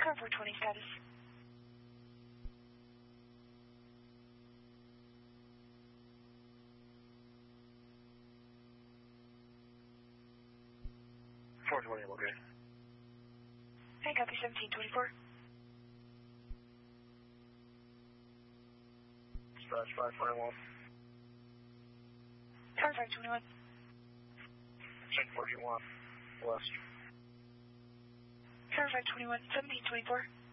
Car 420 status. Okay. Hey, copy 1724. Dispatch 541. Car 521. 1041 West. Car 521, 1724.